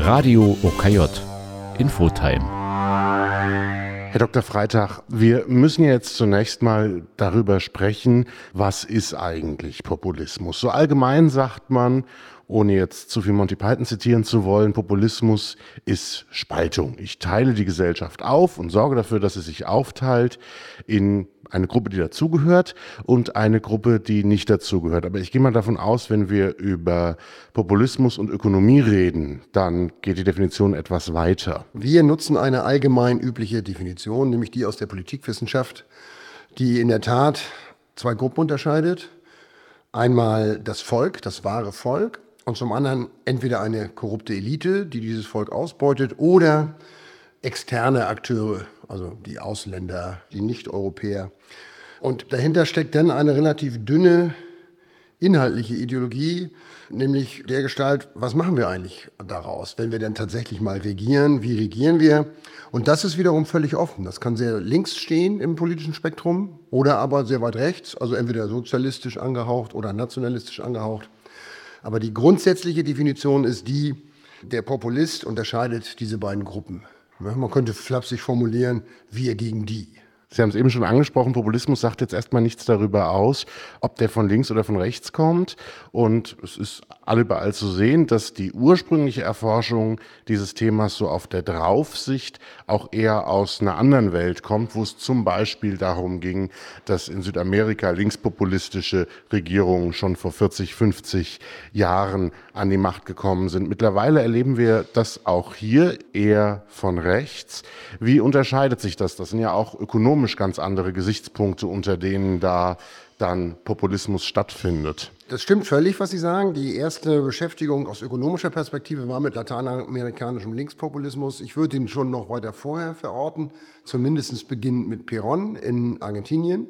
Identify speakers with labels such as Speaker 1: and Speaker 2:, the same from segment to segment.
Speaker 1: Radio OKJ Infotime.
Speaker 2: Herr Dr. Freitag, wir müssen jetzt zunächst mal darüber sprechen, was ist eigentlich Populismus? So allgemein sagt man, ohne jetzt zu viel Monty Python zitieren zu wollen, Populismus ist Spaltung. Ich teile die Gesellschaft auf und sorge dafür, dass sie sich aufteilt in eine Gruppe, die dazugehört und eine Gruppe, die nicht dazugehört. Aber ich gehe mal davon aus, wenn wir über Populismus und Ökonomie reden, dann geht die Definition etwas weiter.
Speaker 3: Wir nutzen eine allgemein übliche Definition, nämlich die aus der Politikwissenschaft, die in der Tat zwei Gruppen unterscheidet. Einmal das Volk, das wahre Volk, und zum anderen entweder eine korrupte Elite, die dieses Volk ausbeutet, oder externe Akteure, also die Ausländer, die Nicht-Europäer. Und dahinter steckt dann eine relativ dünne inhaltliche Ideologie, nämlich dergestalt, was machen wir eigentlich daraus, wenn wir denn tatsächlich mal regieren, wie regieren wir? Und das ist wiederum völlig offen. Das kann sehr links stehen im politischen Spektrum oder aber sehr weit rechts, also entweder sozialistisch angehaucht oder nationalistisch angehaucht. Aber die grundsätzliche Definition ist die, der Populist unterscheidet diese beiden Gruppen. Man könnte flapsig formulieren, wir gegen die.
Speaker 2: Sie haben es eben schon angesprochen, Populismus sagt jetzt erstmal nichts darüber aus, ob der von links oder von rechts kommt. Und es ist überall zu sehen, dass die ursprüngliche Erforschung dieses Themas so auf der Draufsicht auch eher aus einer anderen Welt kommt, wo es zum Beispiel darum ging, dass in Südamerika linkspopulistische Regierungen schon vor 40, 50 Jahren an die Macht gekommen sind. Mittlerweile erleben wir das auch hier eher von rechts. Wie unterscheidet sich das? Das sind ja auch ökonomisch ganz andere Gesichtspunkte, unter denen da dann Populismus stattfindet.
Speaker 3: Das stimmt völlig, was Sie sagen. Die erste Beschäftigung aus ökonomischer Perspektive war mit lateinamerikanischem Linkspopulismus. Ich würde ihn schon noch weiter vorher verorten, zumindest beginnend mit Perón in Argentinien.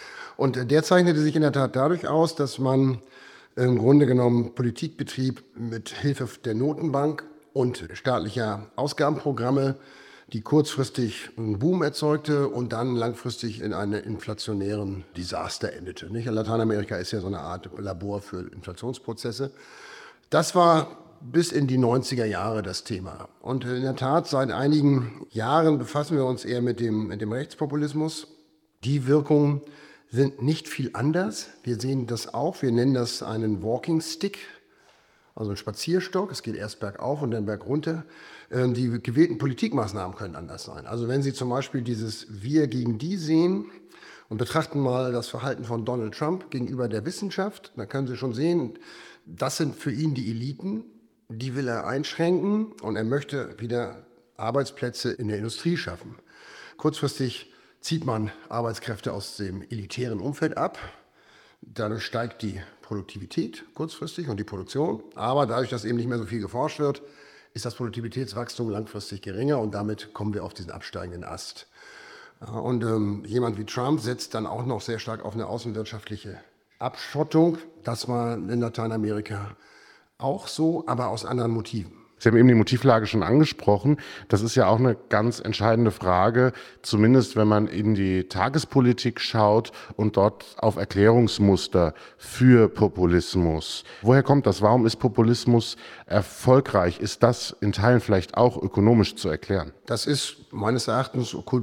Speaker 3: Und der zeichnete sich in der Tat dadurch aus, dass man im Grunde genommen Politik betrieb mit Hilfe der Notenbank und staatlicher Ausgabenprogramme, die kurzfristig einen Boom erzeugte und dann langfristig in einem inflationären Desaster endete. Lateinamerika ist ja so eine Art Labor für Inflationsprozesse. Das war bis in die 90er Jahre das Thema. Und in der Tat, seit einigen Jahren befassen wir uns eher mit dem Rechtspopulismus. Die Wirkungen sind nicht viel anders. Wir sehen das auch. Wir nennen das einen Walking Stick, also ein Spazierstock. Es geht erst bergauf und dann bergunter. Die gewählten Politikmaßnahmen können anders sein. Also wenn Sie zum Beispiel dieses Wir gegen die sehen und betrachten mal das Verhalten von Donald Trump gegenüber der Wissenschaft, dann können Sie schon sehen, das sind für ihn die Eliten, die will er einschränken und er möchte wieder Arbeitsplätze in der Industrie schaffen. Kurzfristig zieht man Arbeitskräfte aus dem elitären Umfeld ab, dadurch steigt die Produktivität kurzfristig und die Produktion, aber dadurch, dass eben nicht mehr so viel geforscht wird, ist das Produktivitätswachstum langfristig geringer und damit kommen wir auf diesen absteigenden Ast. Und jemand wie Trump setzt dann auch noch sehr stark auf eine außenwirtschaftliche Abschottung. Das war in Lateinamerika auch so, aber aus anderen Motiven.
Speaker 2: Sie haben eben die Motivlage schon angesprochen. Das ist ja auch eine ganz entscheidende Frage, zumindest wenn man in die Tagespolitik schaut und dort auf Erklärungsmuster für Populismus. Woher kommt das? Warum ist Populismus erfolgreich? Ist das in Teilen vielleicht auch ökonomisch zu erklären?
Speaker 3: Das ist meines Erachtens